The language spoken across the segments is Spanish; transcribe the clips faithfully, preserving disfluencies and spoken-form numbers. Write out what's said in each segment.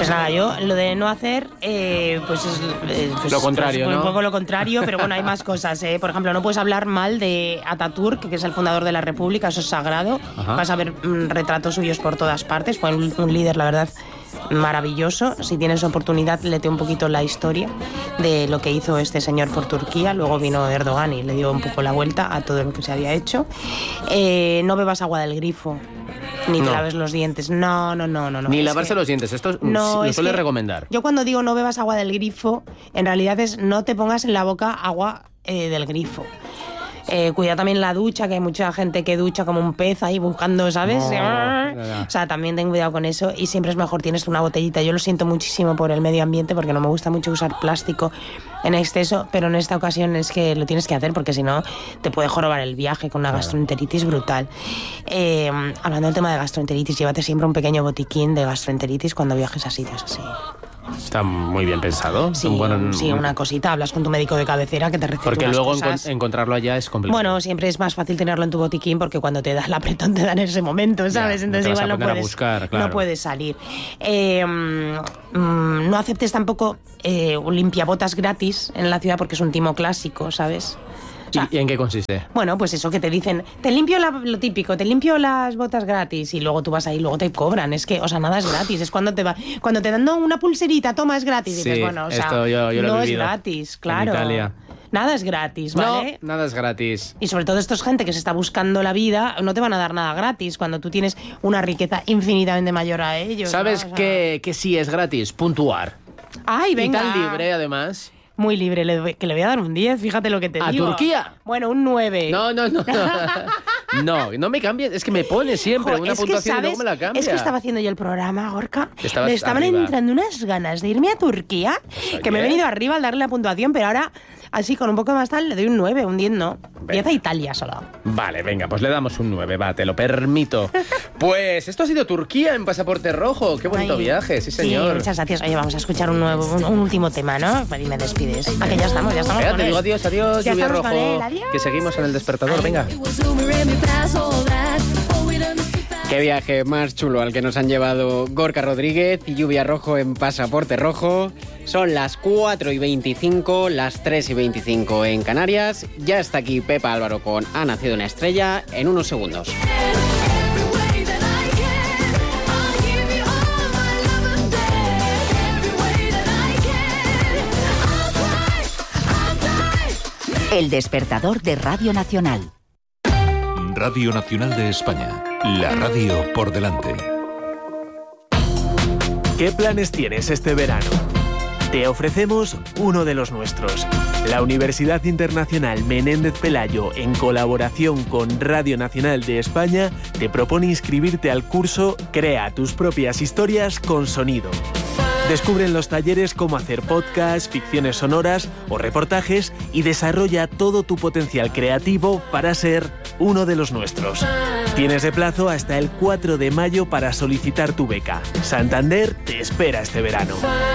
Pues nada, yo lo de no hacer, eh, pues es eh, pues, lo contrario, pues, ¿no? Un poco lo contrario, pero bueno, hay más cosas. ¿eh? Por ejemplo, no puedes hablar mal de Atatürk, que es el fundador de la República, eso es sagrado. Ajá. Vas a ver mm, retratos suyos por todas partes. Fue un, un líder, la verdad, maravilloso. Si tienes oportunidad, léete un poquito la historia de lo que hizo este señor por Turquía. Luego vino Erdogan y le dio un poco la vuelta a todo lo que se había hecho. Eh, no bebas agua del grifo. Ni te no. laves los dientes. No, no, no, no. Ni es lavarse que, los dientes. Esto no, lo suele recomendar. Yo cuando digo no bebas agua del grifo, en realidad es no te pongas en la boca agua eh, del grifo. Eh, cuida también la ducha, que hay mucha gente que ducha como un pez ahí buscando, ¿sabes? No, no, no. O sea, también ten cuidado con eso y siempre es mejor tienes una botellita. Yo lo siento muchísimo por el medio ambiente porque no me gusta mucho usar plástico en exceso, pero en esta ocasión es que lo tienes que hacer porque si no te puede jorobar el viaje con una gastroenteritis brutal. Eh, hablando del tema de gastroenteritis, llévate siempre un pequeño botiquín de gastroenteritis cuando viajes a sitios así. Está muy bien pensado. Sí, un buen... sí, una cosita, hablas con tu médico de cabecera que te receta porque unas luego cosas. Encont- encontrarlo allá es complicado. Bueno, siempre es más fácil tenerlo en tu botiquín porque cuando te da el apretón te da en ese momento, ¿sabes? Ya, entonces igual no puedes, buscar, claro. no puedes salir. Eh, mm, no aceptes tampoco eh, un limpiabotas gratis en la ciudad porque es un timo clásico, ¿sabes? O sea, ¿y en qué consiste? Bueno, pues eso que te dicen, te limpio la, lo típico, te limpio las botas gratis y luego tú vas ahí y luego te cobran. Es que, o sea, nada es gratis. Es cuando te va, cuando te dan no, una pulserita, toma, es gratis. Sí, y dices, bueno, o sea, esto yo, yo lo no he es vivido gratis, claro. En Italia. Nada es gratis, ¿vale? No, nada es gratis. Y sobre todo esto es gente que se está buscando la vida, no te van a dar nada gratis cuando tú tienes una riqueza infinitamente mayor a ellos. ¿Sabes ¿no? O sea, que, que sí es gratis? Puntuar. Ay, venga. Y tan libre, además. Muy libre, le, que le voy a dar un diez, fíjate lo que te ¿A digo. ¿A Turquía? Bueno, un nueve. No, no, no. No, no, no me cambies, es que me pone siempre Jo, una es puntuación que, y luego me la cambia. Es que estaba haciendo yo el programa, Gorka. Estabas me estaban arriba. entrando unas ganas de irme a Turquía, ¿O que me he qué? venido arriba al darle la puntuación, pero ahora, así con un poco más tal, le doy un nueve, un diez no. diez a Italia solo. Vale, venga, pues le damos un nueve, va, te lo permito. Pues esto ha sido Turquía en Pasaporte Rojo. Qué bonito Ay, viaje, sí señor. Sí, muchas gracias. Oye, vamos a escuchar un nuevo, un, un último tema, ¿no? Y me despides. Ah, que ya estamos, ya estamos Venga, con te él. digo adiós, adiós, Ya Lluvia estamos Rojo. con él, adiós. Que seguimos en el despertador, Ay. venga. Qué viaje más chulo al que nos han llevado Gorka Rodríguez y Lluvia Rojo en Pasaporte Rojo. Son las cuatro y veinticinco, las tres y veinticinco en Canarias. Ya está aquí Pepa Álvaro con Ha nacido una estrella en unos segundos. El despertador de Radio Nacional. Radio Nacional de España. La radio por delante. ¿Qué planes tienes este verano? Te ofrecemos uno de los nuestros. La Universidad Internacional Menéndez Pelayo, en colaboración con Radio Nacional de España, te propone inscribirte al curso Crea tus propias historias con sonido. Descubre en los talleres cómo hacer podcasts, ficciones sonoras o reportajes y desarrolla todo tu potencial creativo para ser uno de los nuestros. Tienes de plazo hasta el cuatro de mayo para solicitar tu beca. Santander te espera este verano.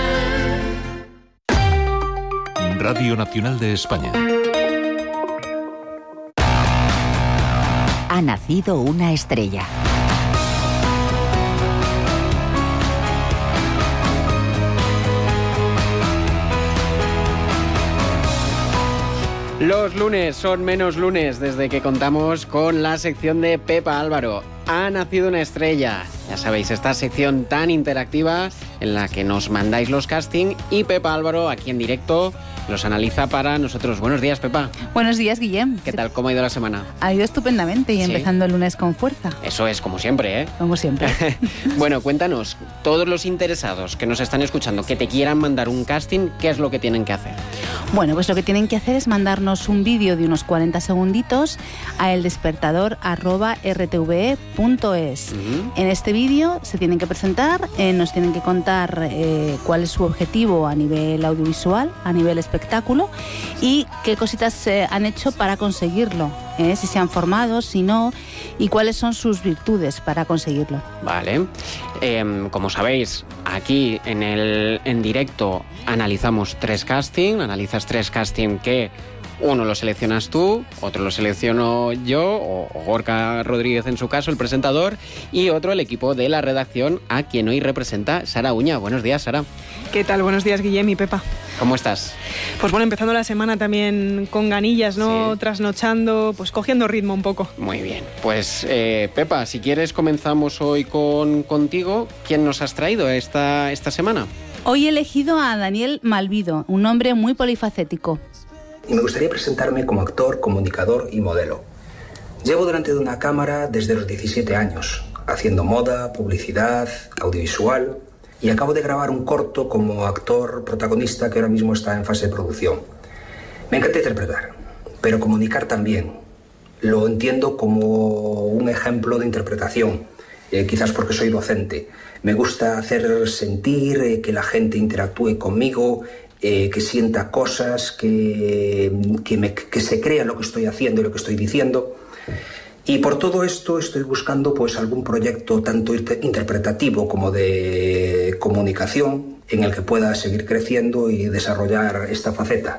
Radio Nacional de España. Ha nacido una estrella. Los lunes son menos lunes desde que contamos con la sección de Pepa Álvaro. Ha nacido una estrella. Ya sabéis, esta sección tan interactiva en la que nos mandáis los casting y Pepa Álvaro aquí en directo los analiza para nosotros. Buenos días, Pepa. Buenos días, Guillem. ¿Qué tal? ¿Cómo ha ido la semana? Ha ido estupendamente y ¿Sí? empezando el lunes con fuerza. Eso es, como siempre, ¿eh? Como siempre. Bueno, cuéntanos, todos los interesados que nos están escuchando, que te quieran mandar un casting, ¿qué es lo que tienen que hacer? Bueno, pues lo que tienen que hacer es mandarnos un vídeo de unos cuarenta segunditos a eldespertador arroba r t v e punto es. Uh-huh. En este vídeo se tienen que presentar, eh, nos tienen que contar eh, cuál es su objetivo a nivel audiovisual, a nivel espectáculo y qué cositas eh, han hecho para conseguirlo, eh, si se han formado, si no, y cuáles son sus virtudes para conseguirlo. Vale. Eh, como sabéis, aquí en el en directo analizamos tres casting, analizas tres casting que Uno lo seleccionas tú, otro lo selecciono yo, o Gorka Rodríguez en su caso, el presentador, y otro el equipo de la redacción, a quien hoy representa Sara Uña. Buenos días, Sara. ¿Qué tal? Buenos días, Guillem y Pepa. ¿Cómo estás? Pues bueno, empezando la semana también con ganillas, ¿no? Sí. Trasnochando, pues cogiendo ritmo un poco. Muy bien. Pues eh, Pepa, si quieres comenzamos hoy con contigo. ¿Quién nos has traído esta, esta semana? Hoy he elegido a Daniel Malvido, un hombre muy polifacético. Y me gustaría presentarme como actor, comunicador y modelo. Llevo delante de una cámara desde los diecisiete años, haciendo moda, publicidad, audiovisual, y acabo de grabar un corto como actor protagonista que ahora mismo está en fase de producción. Me encanta interpretar, pero comunicar también. Lo entiendo como un ejemplo de interpretación, eh, quizás porque soy docente. Me gusta hacer sentir, eh, que la gente interactúe conmigo, eh, que sienta cosas, que, que, me, que se crea lo que estoy haciendo y lo que estoy diciendo. Y por todo esto estoy buscando pues algún proyecto tanto interpretativo como de comunicación en el que pueda seguir creciendo y desarrollar esta faceta.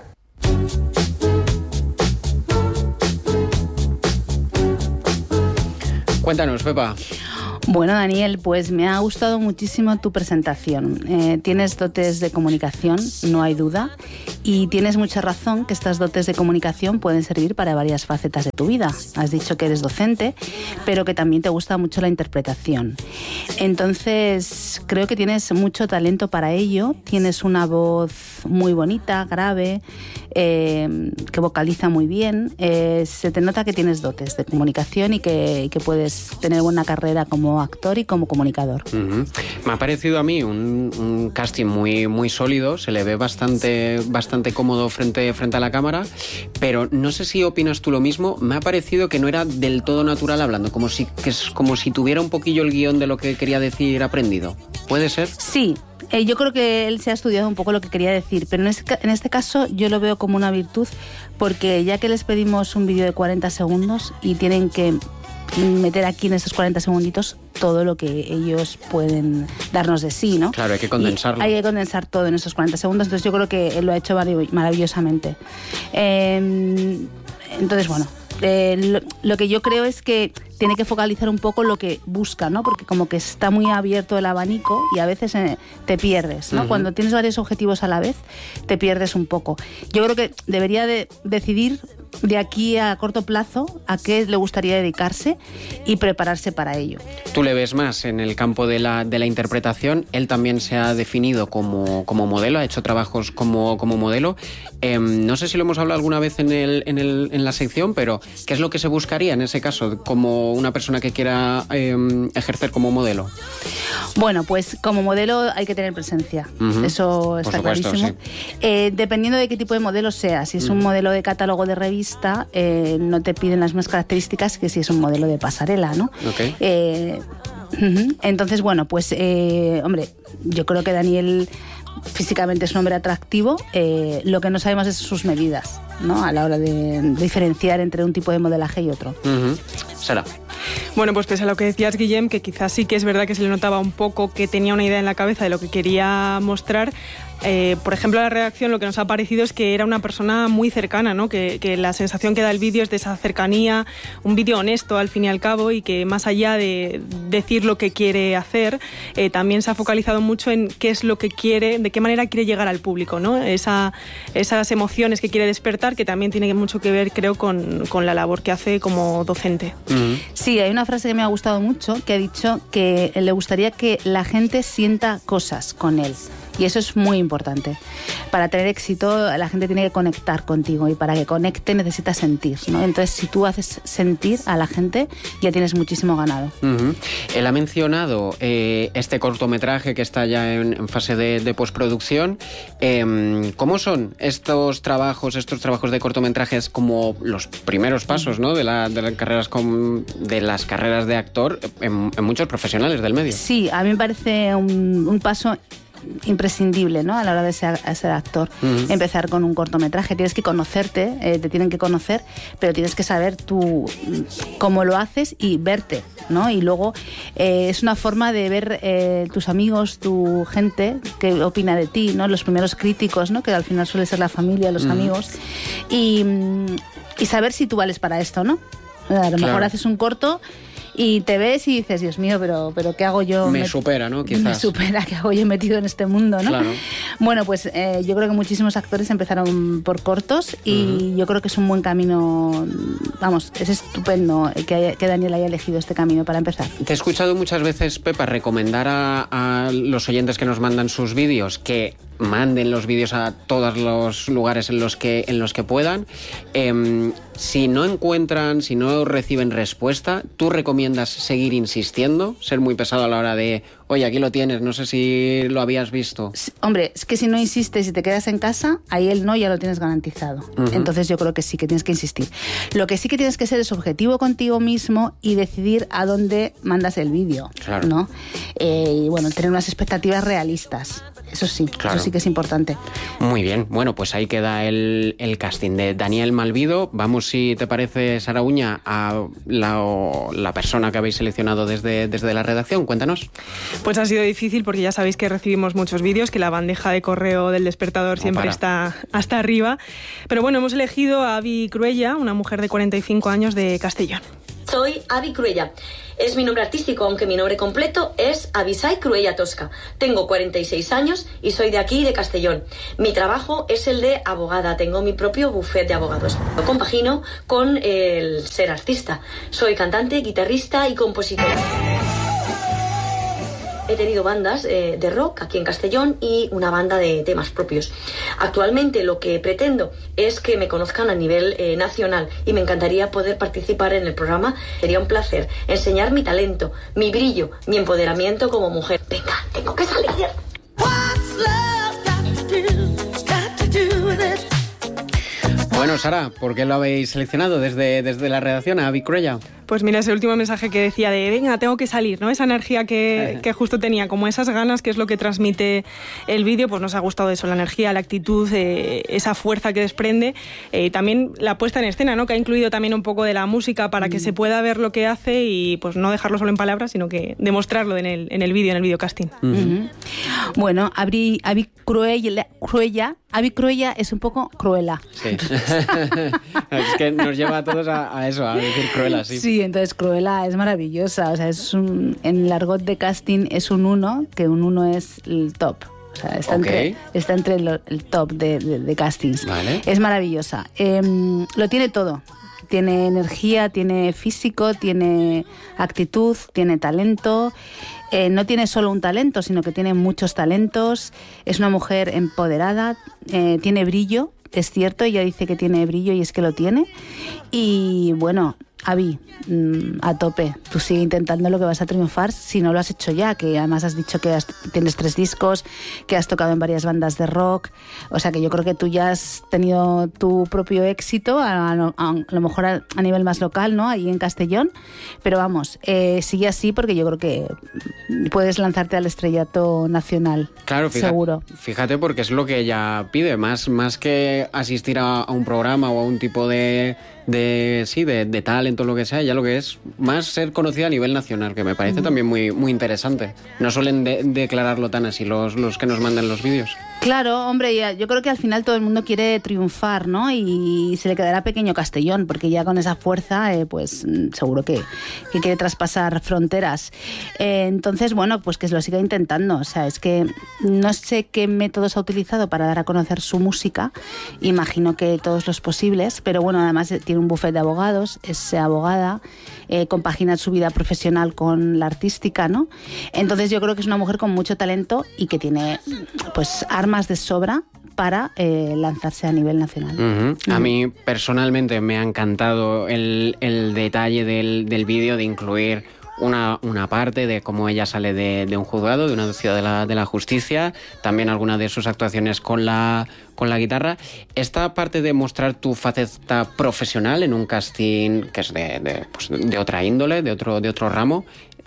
Cuéntanos, Pepa. Bueno, Daniel, pues me ha gustado muchísimo tu presentación. Eh, tienes dotes de comunicación, no hay duda, y tienes mucha razón que estas dotes de comunicación pueden servir para varias facetas de tu vida. Has dicho que eres docente, pero que también te gusta mucho la interpretación. Entonces, creo que tienes mucho talento para ello. Tienes una voz muy bonita, grave, eh, que vocaliza muy bien. Eh, se te nota que tienes dotes de comunicación y que, y que puedes tener buena carrera como actor y como comunicador. Uh-huh. Me ha parecido a mí un, un casting muy, muy sólido, se le ve bastante, bastante cómodo frente, frente a la cámara, pero no sé si opinas tú lo mismo. Me ha parecido que no era del todo natural hablando, como si, que es como si tuviera un poquillo el guión de lo que quería decir aprendido. ¿Puede ser? Sí. Eh, yo creo que él se ha estudiado un poco lo que quería decir, pero en este, en este caso yo lo veo como una virtud, porque ya que les pedimos un vídeo de cuarenta segundos y tienen que meter aquí en estos cuarenta segunditos todo lo que ellos pueden darnos de sí, ¿no? Claro, hay que condensarlo. Y hay que condensar todo en estos cuarenta segundos, entonces yo creo que él lo ha hecho maravillosamente. Eh, entonces, bueno, eh, lo, lo que yo creo es que tiene que focalizar un poco lo que busca, ¿no? Porque como que está muy abierto el abanico y a veces eh, te pierdes, ¿no? Uh-huh. Cuando tienes varios objetivos a la vez, te pierdes un poco. Yo creo que debería de decidir de aquí a corto plazo a qué le gustaría dedicarse y prepararse para ello. Tú le ves más en el campo de la, de la interpretación. Él también se ha definido como, como modelo, ha hecho trabajos como, como modelo. Eh, no sé si lo hemos hablado alguna vez en, el, en, el, en la sección, pero ¿qué es lo que se buscaría en ese caso como una persona que quiera eh, ejercer como modelo? Bueno, pues como modelo hay que tener presencia, uh-huh. Eso está Por supuesto, clarísimo. Sí. Eh, dependiendo de qué tipo de modelo sea, si es un uh-huh. modelo de catálogo de revista, eh, no te piden las mismas características que si es un modelo de pasarela, ¿no? Okay. Eh, uh-huh. Entonces, bueno, pues, eh, hombre, yo creo que Daniel físicamente es un hombre atractivo, eh, lo que no sabemos es sus medidas, ¿no? A la hora de, de diferenciar entre un tipo de modelaje y otro. Uh-huh. Sara. Bueno, pues pese a lo que decías, Guillem, que quizás sí que es verdad que se le notaba un poco que tenía una idea en la cabeza de lo que quería mostrar. Eh, por ejemplo, a la redacción lo que nos ha parecido es que era una persona muy cercana, ¿no? Que, que la sensación que da el vídeo es de esa cercanía, un vídeo honesto al fin y al cabo, y que más allá de decir lo que quiere hacer, eh, también se ha focalizado mucho en qué es lo que quiere, de qué manera quiere llegar al público, ¿no? Esa, esas emociones que quiere despertar, que también tiene mucho que ver, creo, con, con la labor que hace como docente. Uh-huh. Sí, hay una frase que me ha gustado mucho, que ha dicho que le gustaría que la gente sienta cosas con él. Y eso es muy importante. Para tener éxito, la gente tiene que conectar contigo, y para que conecte necesitas sentir, ¿no? Entonces, si tú haces sentir a la gente, ya tienes muchísimo ganado. Uh-huh. Él ha mencionado eh, este cortometraje que está ya en, en fase de, de postproducción. Eh, ¿Cómo son estos trabajos, estos trabajos de cortometrajes como los primeros pasos, ¿no? de, la, de, las carreras con, de las carreras de actor en, en muchos profesionales del medio? Sí, a mí me parece un, un paso imprescindible, ¿no? A la hora de ser, ser actor. Uh-huh. Empezar con un cortometraje. Tienes que conocerte, eh, te tienen que conocer, pero tienes que saber tú cómo lo haces y verte, ¿no? Y luego eh, es una forma de ver eh, tus amigos, tu gente, qué opina de ti, ¿no? Los primeros críticos, ¿no? Que al final suele ser la familia, los uh-huh. amigos. Y, y saber si tú vales para esto, ¿no? A lo claro. mejor haces un corto y te ves y dices, Dios mío, pero, pero ¿qué hago yo? Me met- supera, ¿no? Quizás. Me supera, ¿qué hago yo metido en este mundo, no? Claro. Bueno, pues eh, yo creo que muchísimos actores empezaron por cortos y uh-huh. yo creo que es un buen camino, vamos, es estupendo que, haya, que Daniel haya elegido este camino para empezar. Te he escuchado muchas veces, Pepa, recomendar a, a los oyentes que nos mandan sus vídeos que manden los vídeos a todos los lugares en los que, en los que puedan. Eh, si no encuentran, si no reciben respuesta, ¿tú recomiendas seguir insistiendo? Ser muy pesado a la hora de, oye, aquí lo tienes, no sé si lo habías visto. Hombre, es que si no insistes y te quedas en casa, ahí el no ya lo tienes garantizado. Uh-huh. Entonces yo creo que sí, que tienes que insistir. Lo que sí que tienes que ser es objetivo contigo mismo y decidir a dónde mandas el vídeo, claro. ¿no? Eh, y bueno, tener unas expectativas realistas. Eso sí, claro. Eso sí que es importante. Muy bien, bueno, pues ahí queda el, el casting de Daniel Malvido. Vamos, si te parece, Sara Uña, a la, la persona que habéis seleccionado desde, desde la redacción. Cuéntanos. Pues ha sido difícil porque ya sabéis que recibimos muchos vídeos, que la bandeja de correo del Despertador no siempre para. está hasta arriba. Pero bueno, hemos elegido a Abby Cruella, una mujer de cuarenta y cinco años de Castellón. Soy Abby Cruella. Es mi nombre artístico, aunque mi nombre completo es Abisai Cruella Tosca. Tengo cuarenta y seis años y soy de aquí, de Castellón. Mi trabajo es el de abogada. Tengo mi propio bufete de abogados. Lo compagino con el ser artista. Soy cantante, guitarrista y compositora. He tenido bandas eh, de rock aquí en Castellón y una banda de temas propios. Actualmente lo que pretendo es que me conozcan a nivel eh, nacional y me encantaría poder participar en el programa. Sería un placer enseñar mi talento, mi brillo, mi empoderamiento como mujer. Venga, tengo que salir. Bueno, Sara, ¿por qué lo habéis seleccionado desde, desde la redacción a Abby Cruella? Pues mira, ese último mensaje que decía de venga, tengo que salir, ¿no? Esa energía que, que justo tenía, como esas ganas, que es lo que transmite el vídeo, pues nos ha gustado eso, la energía, la actitud, eh, esa fuerza que desprende. Eh, también la puesta en escena, ¿no? Que ha incluido también un poco de la música para que mm. se pueda ver lo que hace y pues no dejarlo solo en palabras, sino que demostrarlo en el, en el vídeo, en el videocasting. Uh-huh. Uh-huh. Bueno, Abby, Abby Cruella, Cruella, Abby Cruella es un poco cruela. Sí. Es que nos lleva a todos a, a eso, a decir cruela, sí. Sí, entonces Cruella es maravillosa. O sea, es un, en el argot de casting es un uno, que un uno es el top. O sea, está, okay. entre, está entre el, el top de, de, de castings. Vale. Es maravillosa. Eh, lo tiene todo. Tiene energía, tiene físico, tiene actitud, tiene talento. Eh, no tiene solo un talento, sino que tiene muchos talentos. Es una mujer empoderada, eh, tiene brillo. Es cierto, ella dice que tiene brillo y es que lo tiene. Y bueno, Abby, a tope. Tú sigue intentando lo que vas a triunfar si no lo has hecho ya, que además has dicho que has, tienes tres discos, que has tocado en varias bandas de rock. O sea que yo creo que tú ya has tenido tu propio éxito, a, a, a lo mejor a, a nivel más local, ¿no? Ahí en Castellón. Pero vamos, eh, sigue así porque yo creo que puedes lanzarte al estrellato nacional. Claro, fíjate, seguro. Fíjate, porque es lo que ella pide, más, más que asistir a, a un programa o a un tipo de... de sí de, de talento, lo que sea, ya lo que es más ser conocida a nivel nacional, que me parece mm. también muy, muy interesante. No suelen de, declararlo tan así los, los que nos mandan los vídeos. Claro, hombre, ya, yo creo que al final todo el mundo quiere triunfar, ¿no? Y se le quedará pequeño Castellón, porque ya con esa fuerza, eh, pues seguro que, que quiere traspasar fronteras. Eh, entonces, bueno, pues que lo siga intentando. O sea, es que no sé qué métodos ha utilizado para dar a conocer su música. Imagino que todos los posibles, pero bueno, además tiene un bufete de abogados, es abogada, eh, compagina su vida profesional con la artística, ¿no? Entonces yo creo que es una mujer con mucho talento y que tiene, pues, armas de sobra para eh, lanzarse a nivel nacional. Uh-huh. Uh-huh. A mí personalmente me ha encantado el, el detalle del, del vídeo de incluir Una, una parte de cómo ella sale de, de un juzgado, de una ciudad de la, de la justicia, también alguna de sus actuaciones con la, con la guitarra. Esta parte de mostrar tu faceta profesional en un casting que es de, de, pues de otra índole, de otro, de otro ramo,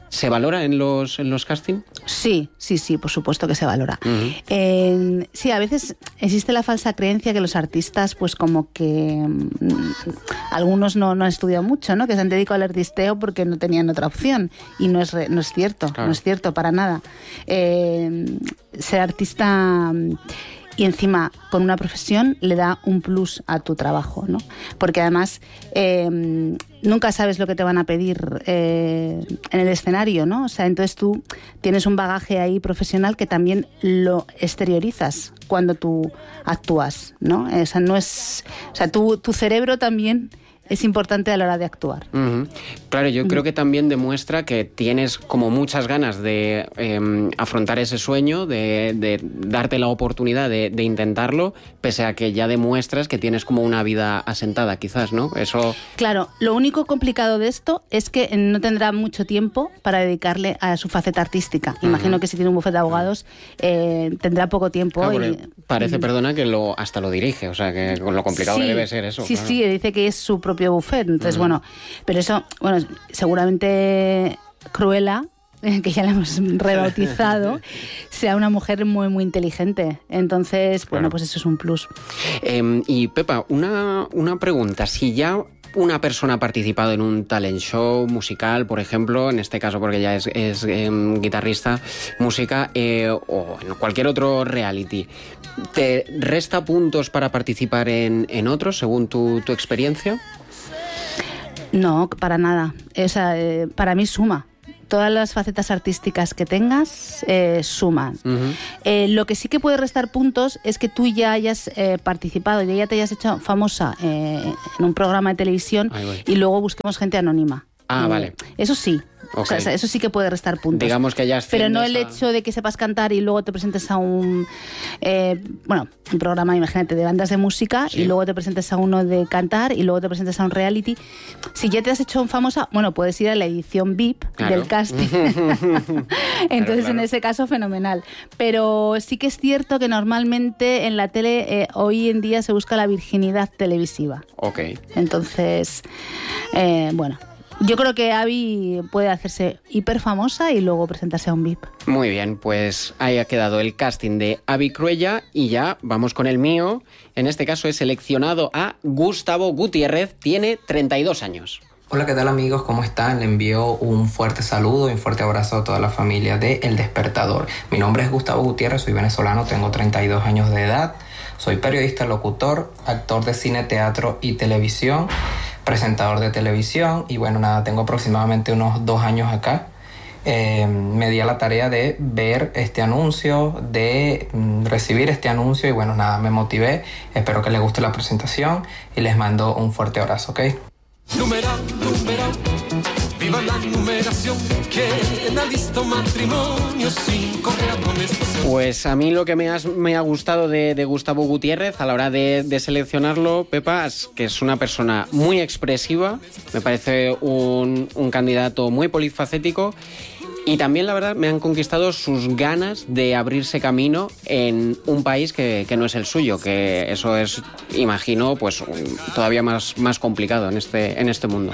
¿Se valora en los, en los castings? Sí, sí, sí, por supuesto que se valora. Uh-huh. Eh, sí, a veces existe la falsa creencia que los artistas, pues como que mmm, algunos no, no han estudiado mucho, ¿no? Que se han dedicado al artisteo porque no tenían otra opción. Y no es, re, no es cierto, claro. no es cierto para nada. Eh, ser artista... Y encima, con una profesión, le da un plus a tu trabajo, ¿no? Porque además, eh, nunca sabes lo que te van a pedir eh, en el escenario, ¿no? O sea, entonces tú tienes un bagaje ahí profesional que también lo exteriorizas cuando tú actúas, ¿no? O sea, no es... O sea, tu, tu cerebro también... es importante a la hora de actuar. Uh-huh. Claro, yo uh-huh. creo que también demuestra que tienes como muchas ganas de eh, afrontar ese sueño, de, de darte la oportunidad de, de intentarlo, pese a que ya demuestras que tienes como una vida asentada, quizás, ¿no? Eso... Claro, lo único complicado de esto es que no tendrá mucho tiempo para dedicarle a su faceta artística. Uh-huh. Imagino que si tiene un bufete de abogados eh, tendrá poco tiempo. Claro, y... Parece, uh-huh. perdona, que lo hasta lo dirige, o sea, que con lo complicado sí, que debe ser eso. Sí, claro. sí, dice que es su propio buffet, entonces uh-huh. bueno, pero eso, bueno, seguramente Cruella, que ya la hemos rebautizado, sea una mujer muy muy inteligente, entonces bueno, bueno pues eso es un plus. Eh, y Pepa, una, una pregunta, si ya una persona ha participado en un talent show musical, por ejemplo, en este caso porque ya es, es eh, guitarrista, música, eh, o en cualquier otro reality, ¿te resta puntos para participar en, en otros, según tu, tu experiencia? No, para nada. O sea, eh, para mí suma. Todas las facetas artísticas que tengas eh, suman. Uh-huh. Eh, lo que sí que puede restar puntos es que tú ya hayas eh, participado, ya te hayas hecho famosa eh, en un programa de televisión y luego busquemos gente anónima. Ah, eh, vale. Eso sí. Okay. O sea, eso sí que puede restar puntos. Digamos que ya Pero no el a... hecho de que sepas cantar y luego te presentes a un eh, bueno, un programa, imagínate, de bandas de música, sí. y luego te presentes a uno de cantar y luego te presentes a un reality. Si ya te has hecho famosa, bueno, puedes ir a la edición V I P claro. del casting. Entonces, claro, claro. en ese caso, fenomenal. Pero sí que es cierto que normalmente en la tele eh, hoy en día se busca la virginidad televisiva. Ok. Entonces, eh, bueno... Yo creo que Abby puede hacerse hiper famosa y luego presentarse a un V I P. Muy bien, pues ahí ha quedado el casting de Abby Cruella y ya vamos con el mío. En este caso he seleccionado a Gustavo Gutiérrez, tiene treinta y dos años. Hola, ¿qué tal amigos? ¿Cómo están? Le envío un fuerte saludo y un fuerte abrazo a toda la familia de El Despertador. Mi nombre es Gustavo Gutiérrez, soy venezolano, tengo treinta y dos años de edad. Soy periodista, locutor, actor de cine, teatro y televisión, presentador de televisión y bueno, nada, tengo aproximadamente unos dos años acá. Eh, me di a la tarea de ver este anuncio, de mm, recibir este anuncio y bueno, nada, me motivé. Espero que les guste la presentación y les mando un fuerte abrazo, ¿ok? Número, número, viva la numeración, que ha visto matrimonio sin correa con explosión. Pues a mí lo que me, has, me ha gustado de, de Gustavo Gutiérrez a la hora de, de seleccionarlo, Pepa, es que es una persona muy expresiva, me parece un, un candidato muy polifacético. Y también, la verdad, me han conquistado sus ganas de abrirse camino en un país que, que no es el suyo, que eso es, imagino, pues todavía más, más complicado en este, en este mundo.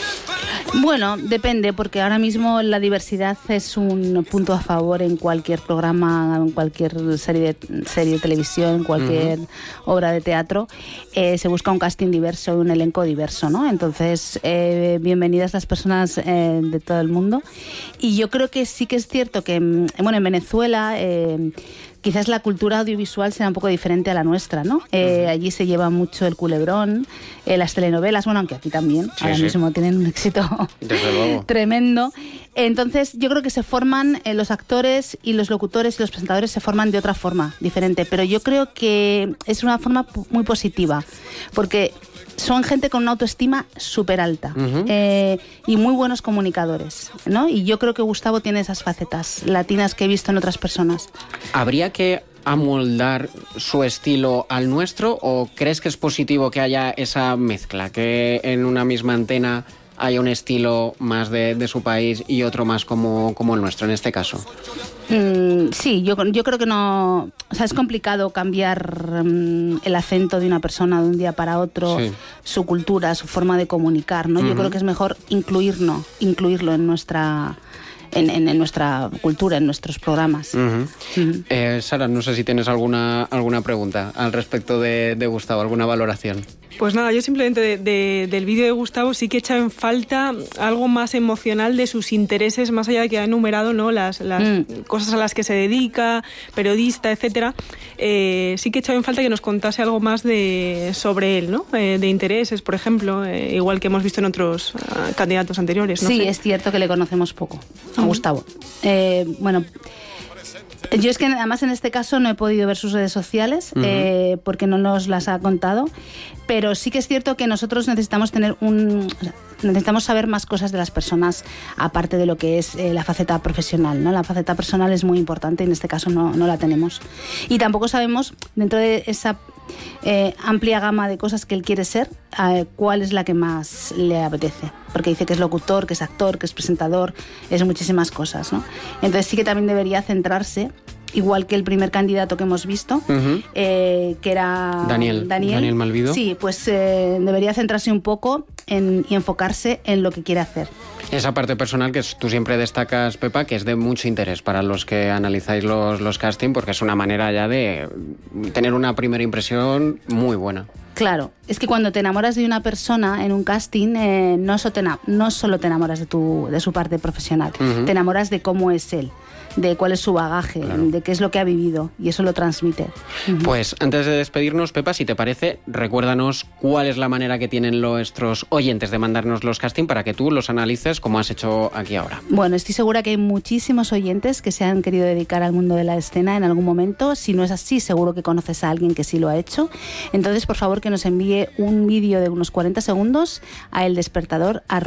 Bueno, depende, porque ahora mismo la diversidad es un punto a favor en cualquier programa, en cualquier serie de, serie de televisión, en cualquier uh-huh. obra de teatro. Eh, se busca un casting diverso y un elenco diverso, ¿no? Entonces, eh, bienvenidas las personas eh, de todo el mundo. Y yo creo que sí que es cierto que, bueno, en Venezuela... Eh, quizás la cultura audiovisual será un poco diferente a la nuestra, ¿no? Eh, uh-huh. Allí se lleva mucho el culebrón, eh, las telenovelas, bueno, aunque aquí también, sí, ahora sí. mismo tienen un éxito tremendo. Entonces, yo creo que se forman, eh, los actores y los locutores y los presentadores se forman de otra forma, diferente, pero yo creo que es una forma muy positiva, porque son gente con una autoestima súper alta uh-huh. eh, y muy buenos comunicadores, ¿no? Y yo creo que Gustavo tiene esas facetas latinas que he visto en otras personas. ¿Habría que amoldar su estilo al nuestro o crees que es positivo que haya esa mezcla, que en una misma antena haya un estilo más de, de su país y otro más como, como el nuestro en este caso? Mm, sí, yo, yo creo que no... O sea, es complicado cambiar um, el acento de una persona de un día para otro, sí. su cultura, su forma de comunicar, ¿no? Uh-huh. Yo creo que es mejor incluirlo, incluirlo en nuestra... en, en, en nuestra cultura, en nuestros programas. Uh-huh. Uh-huh. Eh, Sara, no sé si tienes alguna, alguna pregunta al respecto de, de Gustavo, alguna valoración. Pues nada, yo simplemente de, de, del vídeo de Gustavo sí que he echado en falta algo más emocional de sus intereses, más allá de que ha enumerado, ¿no?, las, las mm. cosas a las que se dedica, periodista, etcétera. Eh, sí que he echado en falta que nos contase algo más de sobre él, ¿no? Eh, de intereses, por ejemplo, eh, igual que hemos visto en otros uh, candidatos anteriores. No sí, sé. Es cierto que le conocemos poco a mm. Gustavo. Eh, bueno... Yo es que además en este caso no he podido ver sus redes sociales uh-huh. eh, porque no nos las ha contado, pero sí que es cierto que nosotros necesitamos tener un... O sea, necesitamos saber más cosas de las personas aparte de lo que es eh, la faceta profesional, ¿no? La faceta personal es muy importante y en este caso no, no la tenemos. Y tampoco sabemos, dentro de esa eh, amplia gama de cosas que él quiere ser, eh, cuál es la que más le apetece. Porque dice que es locutor, que es actor, que es presentador, es muchísimas cosas, ¿no? Entonces sí que también debería centrarse, igual que el primer candidato que hemos visto, uh-huh. eh, que era Daniel, Daniel, Daniel Malvido. Sí, pues eh, debería centrarse un poco en, y enfocarse en lo que quiere hacer. Esa parte personal que tú siempre destacas, Pepa, que es de mucho interés para los que analizáis los, los castings, porque es una manera ya de tener una primera impresión muy buena. Claro, es que cuando te enamoras de una persona en un casting, eh, no, so te no solo te enamoras de, tu, de su parte profesional, uh-huh. te enamoras de cómo es él, de cuál es su bagaje, claro. de qué es lo que ha vivido, y eso lo transmite. Uh-huh. Pues antes de despedirnos, Pepa, si te parece, recuérdanos cuál es la manera que tienen nuestros oyentes de mandarnos los castings para que tú los analices como has hecho aquí ahora. Bueno, estoy segura que hay muchísimos oyentes que se han querido dedicar al mundo de la escena en algún momento. Si no es así, seguro que conoces a alguien que sí lo ha hecho. Entonces, por favor, que nos envíe un vídeo de unos cuarenta segundos a el despertador